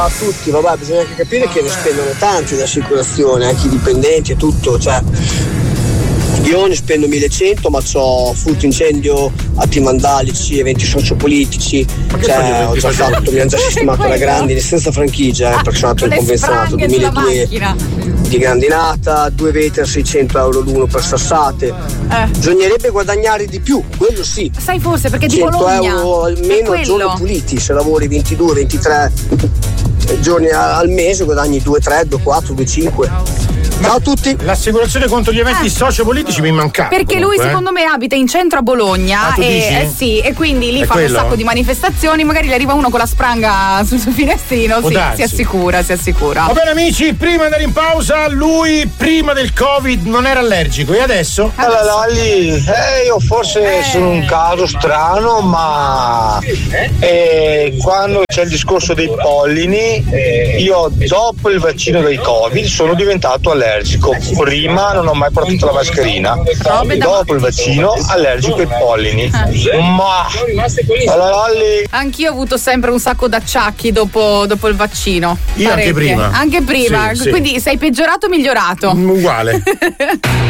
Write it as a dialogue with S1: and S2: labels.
S1: A tutti, vabbè, bisogna anche capire che ne spendono tanti di assicurazione, anche i dipendenti e tutto, cioè io ne spendo 1100 ma c'ho furto, incendio, atti vandalici, eventi sociopolitici, cioè ho già fatto, mi hanno già sistemato la grandine senza franchigia, perché sono andato in convenzionato 2002 di grandinata, 2 vetri a 600 euro l'uno per sassate. Bisognerebbe guadagnare di più, quello sì.
S2: Sai, forse perché di
S1: 100
S2: Bologna
S1: euro almeno al giorno puliti, se lavori 22, 23 giorni al mese guadagni 2, 3, 2, 4, 2, 5. Ciao a tutti.
S3: L'assicurazione contro gli eventi sociopolitici mi mancava.
S2: Perché
S3: comunque,
S2: lui secondo me abita in centro a Bologna
S3: dici?
S2: e quindi lì
S3: È
S2: fanno un
S3: quello?
S2: sacco di manifestazioni, magari gli arriva uno con la spranga sul suo finestrino, si assicura.
S3: Va bene amici, prima di andare in pausa, lui prima del Covid non era allergico e adesso?
S4: Allora lì, io forse sono un caso strano, ma quando c'è il discorso dei pollini, io dopo il vaccino del Covid sono diventato allergico. Prima non ho mai portato la mascherina, dopo il vaccino allergico ai pollini. Ma
S2: anch'io ho avuto sempre un sacco d'acciacchi dopo il vaccino.
S3: Io
S2: Parecchie.
S3: anche prima.
S2: Anche prima,
S3: Sì.
S2: quindi sei peggiorato o migliorato?
S3: Uguale.